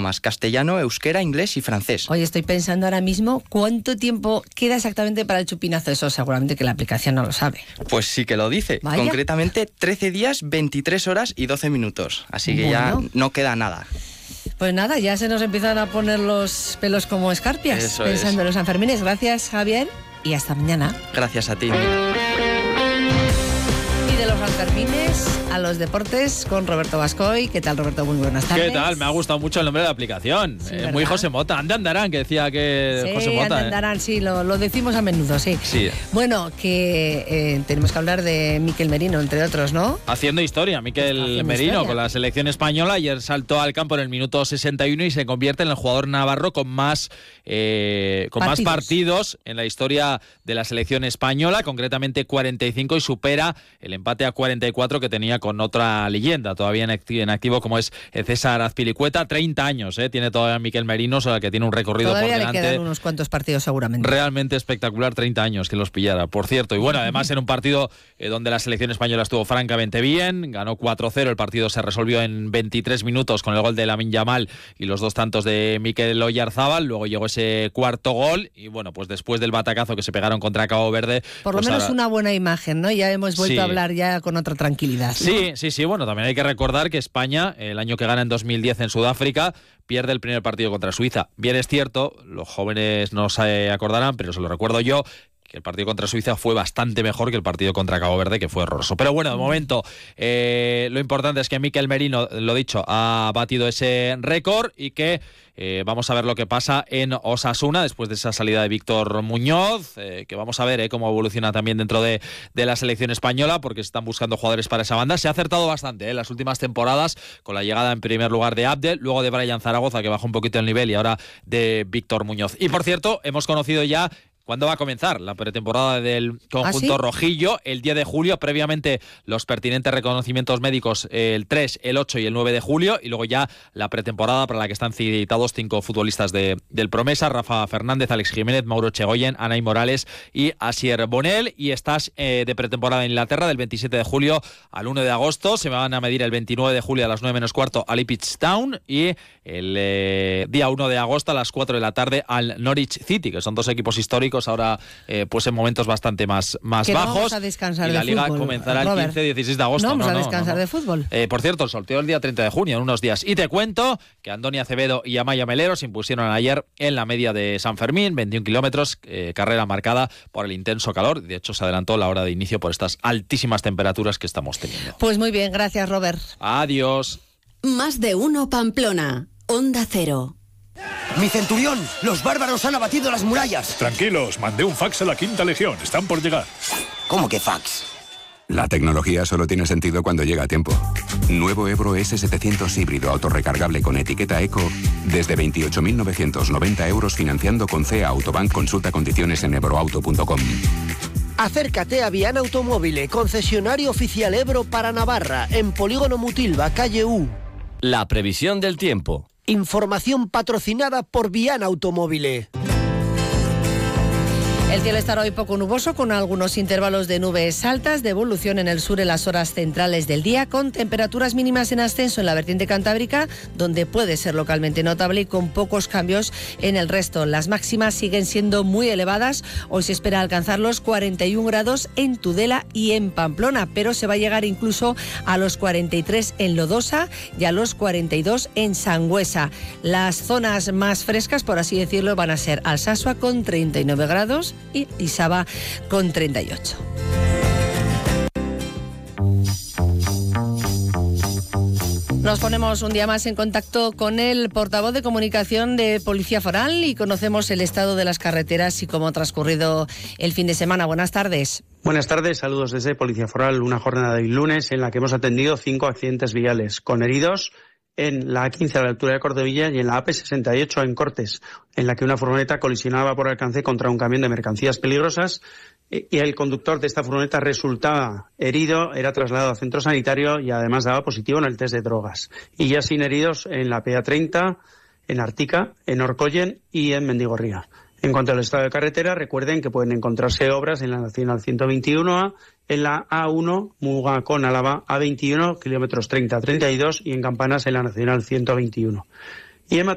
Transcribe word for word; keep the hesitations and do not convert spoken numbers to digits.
idiomas: castellano, euskera, inglés y francés. Oye, estoy pensando ahora mismo cuánto tiempo queda exactamente para el chupinazo. Eso seguramente que la aplicación no lo sabe. Pues sí que lo dice. Vaya. Concretamente trece días, veintitrés horas y doce minutos. Así que Bueno. ya no queda nada. Pues nada, ya se nos empiezan a poner los pelos como escarpias Eso pensando es. en los Sanfermines. Gracias, Javier, y hasta mañana. Gracias a ti. Y de los Sanfermines a los deportes con Roberto Bascoy. ¿Qué tal, Roberto? Muy buenas tardes. ¿Qué tal? Me ha gustado mucho el nombre de la aplicación. Sí, eh, muy José Mota. Ande andarán, que decía que Sí, José Mota. andarán, sí, lo, lo decimos a menudo, sí. Sí. Bueno, que eh, tenemos que hablar de Mikel Merino, entre otros, ¿no? Haciendo historia, Mikel haciendo Merino historia. con la selección española. Ayer saltó al campo en el minuto sesenta y uno y se convierte en el jugador navarro con más eh, con Partidos. más partidos en la historia de la selección española, concretamente cuarenta y cinco, y supera el empate a cuarenta y cuatro que tenía con otra leyenda todavía en activo, en activo como es César Azpilicueta. treinta años eh, tiene todavía Mikel Merino, o sea, que tiene un recorrido Todavía por le delante. quedan unos cuantos partidos seguramente. Realmente espectacular, treinta años que los pillara, por cierto. Y bueno, además en un partido eh, donde la selección española estuvo francamente bien, ganó cuatro cero, el partido se resolvió en veintitrés minutos con el gol de Lamine Yamal y los dos tantos de Mikel Oyarzábal. Luego llegó ese cuarto gol y bueno, pues después del batacazo que se pegaron contra Cabo Verde... Por lo pues menos ahora... una buena imagen, ¿no? Ya hemos vuelto Sí. a hablar ya con otra tranquilidad, ¿no? Sí, sí, sí. Bueno, también hay que recordar que España, el año que gana en dos mil diez en Sudáfrica, pierde el primer partido contra Suiza. Bien es cierto, los jóvenes no se acordarán, pero se lo recuerdo yo, que el partido contra Suiza fue bastante mejor que el partido contra Cabo Verde, que fue horroroso. Pero bueno, de momento, eh, lo importante es que Mikel Merino, lo dicho, ha batido ese récord y que eh, vamos a ver lo que pasa en Osasuna después de esa salida de Víctor Muñoz, eh, que vamos a ver eh, cómo evoluciona también dentro de, de la selección española, porque se están buscando jugadores para esa banda. Se ha acertado bastante en eh, las últimas temporadas, con la llegada en primer lugar de Abdel, luego de Brian Zaragoza, que bajó un poquito el nivel, y ahora de Víctor Muñoz. Y por cierto, hemos conocido ya ¿cuándo va a comenzar la pretemporada del conjunto ¿Ah, sí? rojillo? El diez de julio, previamente los pertinentes reconocimientos médicos el tres, el ocho y el nueve de julio, y luego ya la pretemporada para la que están citados cinco futbolistas de, del Promesa: Rafa Fernández, Alex Jiménez, Mauro Chegoyen, Anay Morales y Asier Bonel. Y estás eh, de pretemporada en Inglaterra del veintisiete de julio al uno de agosto. Se van a medir el veintinueve de julio a las nueve menos cuarto al Ipswich Town y el eh, día uno de agosto a las cuatro de la tarde al Norwich City, que son dos equipos históricos ahora eh, pues en momentos bastante más, más Que no bajos. vamos a descansar y la de liga fútbol, comenzará el Robert. quince dieciséis de agosto. No vamos no, a no, descansar no, no. de fútbol. Eh, por cierto, el sorteo el día treinta de junio, en unos días. Y te cuento que Andoni Acevedo y Amaya Melero se impusieron ayer en la media de San Fermín, veintiún kilómetros, eh, carrera marcada por el intenso calor. De hecho, se adelantó la hora de inicio por estas altísimas temperaturas que estamos teniendo. Pues muy bien, gracias, Robert. Adiós. Más de uno Pamplona, Onda Cero. ¡Mi centurión! ¡Los bárbaros han abatido las murallas! Tranquilos, mandé un fax a la Quinta Legión. Están por llegar. ¿Cómo que fax? La tecnología solo tiene sentido cuando llega a tiempo. Nuevo Ebro ese setecientos híbrido autorrecargable con etiqueta Eco desde veintiocho mil novecientos noventa euros financiando con C E A Autobank. Consulta condiciones en ebroauto punto com. Acércate a Vian Automóvil, concesionario oficial Ebro para Navarra, en Polígono Mutilva, calle U. La previsión del tiempo. Información patrocinada por Vian Automóvil. El cielo estará hoy poco nuboso, con algunos intervalos de nubes altas, de evolución en el sur en las horas centrales del día, con temperaturas mínimas en ascenso en la vertiente cantábrica, donde puede ser localmente notable, y con pocos cambios en el resto. Las máximas siguen siendo muy elevadas. Hoy se espera alcanzar los cuarenta y un grados en Tudela y en Pamplona, pero se va a llegar incluso a los cuarenta y tres en Lodosa y a los cuarenta y dos en Sangüesa. Las zonas más frescas, por así decirlo, van a ser Alsasua con treinta y nueve grados y Isaba con treinta y ocho. Nos ponemos un día más en contacto con el portavoz de comunicación de Policía Foral y conocemos el estado de las carreteras y cómo ha transcurrido el fin de semana. Buenas tardes. Buenas tardes, saludos desde Policía Foral. Una jornada de lunes en la que hemos atendido cinco accidentes viales con heridos en la A quince a la altura de Cordevilla y en la A P sesenta y ocho en Cortes, en la que una furgoneta colisionaba por alcance contra un camión de mercancías peligrosas y el conductor de esta furgoneta resultaba herido, era trasladado a centro sanitario y además daba positivo en el test de drogas. Y ya sin heridos en la P A treinta, en Artica, en Orcoyen y en Mendigorría. En cuanto al estado de carretera, recuerden que pueden encontrarse obras en la Nacional ciento veintiuno A, en la A uno, Muga con Álava, A veintiuno, kilómetros treinta a treinta y dos, y en Campanas en la Nacional ciento veintiuno. Y en